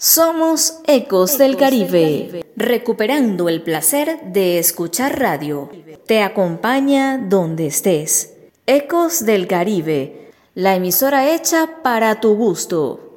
Somos Ecos del Caribe, recuperando el placer de escuchar radio. Te acompaña donde estés. Ecos del Caribe, la emisora hecha para tu gusto.